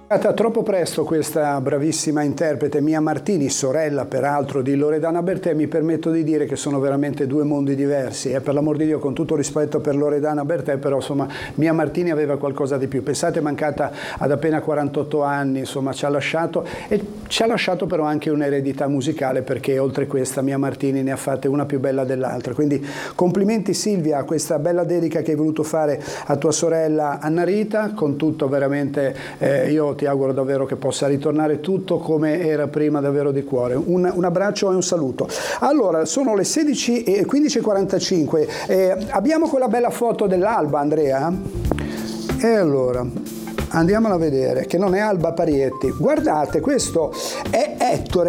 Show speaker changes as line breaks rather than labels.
Troppo presto questa bravissima interprete Mia Martini, sorella peraltro di Loredana Bertè. Mi permetto di dire che sono veramente due mondi diversi, per l'amor di Dio, con tutto rispetto per Loredana Bertè, però insomma Mia Martini aveva qualcosa di più. Pensate, è mancata ad appena 48 anni, insomma ci ha lasciato, e ci ha lasciato però anche un'eredità musicale, perché oltre questa Mia Martini ne ha fatte una più bella dell'altra. Quindi complimenti Silvia a questa bella dedica che hai voluto fare a tua sorella Anna Rita. Con tutto veramente io ti auguro davvero che possa ritornare tutto come era prima, davvero di cuore. Un abbraccio e un saluto. Allora, sono le 16:15:45. Abbiamo quella bella foto dell'Alba, Andrea? E allora andiamola a vedere, che non è Alba Parietti. Guardate, questo è Ettore.